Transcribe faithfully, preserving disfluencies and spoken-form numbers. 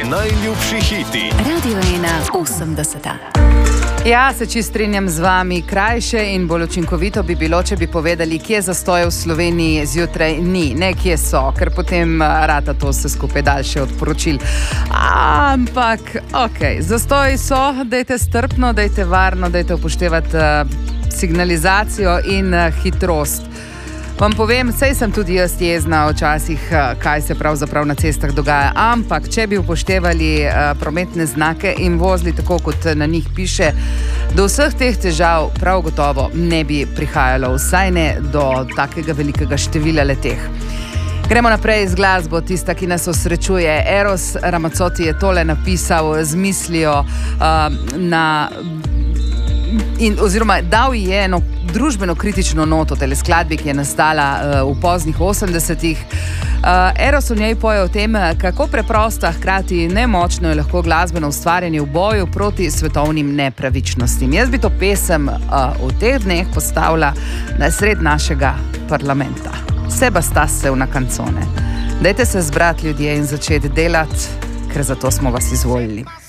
najljubši hiti. Radio ena osemdeseta. Ja, se čisto strinjam z vami. Krajše in bolj učinkovito bi bilo, če bi povedali, kje zastoje v Sloveniji zjutraj ni, ne kje so, ker potem rata to vse skupaj daljše od poročil. Ampak, ok, zastoji so, dajte strpno, dajte varno, dajte upoštevati uh, signalizacijo in uh, hitrost. Vam povem, sej sem tudi jaz jezna včasih, kaj se pravzaprav na cestah dogaja, ampak če bi upoštevali uh, prometne znake in vozili tako, kot na njih piše, do vseh teh težav prav gotovo ne bi prihajalo, vsaj ne do takega velikega števila leteh. Gremo naprej z glasbo, tista, ki nas osrečuje. Eros Ramazzotti je tole napisal z mislijo uh, na... In, oziroma dal je eno družbeno kritično noto tele skladbi, ki je nastala uh, v poznih osemdesetih. Uh, Eros v njej poje o tem, kako preprosta, hkrati nemočno je lahko glasbeno ustvarjanje v boju proti svetovnim nepravičnostim. Jaz bi to pesem uh, v teh dneh postavila na sred našega parlamenta. Se bastasse una canzone. Dajte se zbrati, ljudje, in začeti delati, ker zato smo vas izvolili.